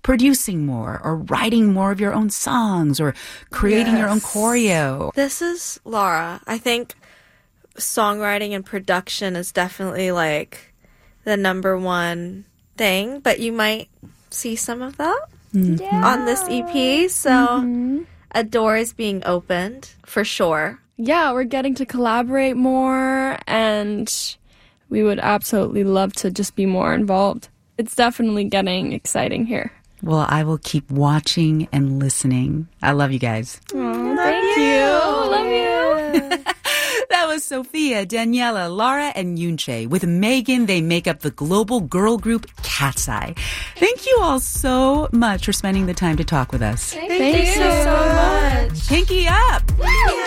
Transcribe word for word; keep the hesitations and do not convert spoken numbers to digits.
producing more or writing more of your own songs or creating Yes. your own choreo? This is Laura. I think songwriting and production is definitely like the number one thing, but you might see some of that Yeah. on this E P. So a door is being opened for sure. Yeah, we're getting to collaborate more, and we would absolutely love to just be more involved. It's definitely getting exciting here. Well, I will keep watching and listening. I love you guys. Oh, thank you. Love you. That was Sophia, Daniela, Lara, and Yoonchae. With Megan, they make up the global girl group Cat's Eye. Thank you all so much for spending the time to talk with us. Thank you so much. Pinky up!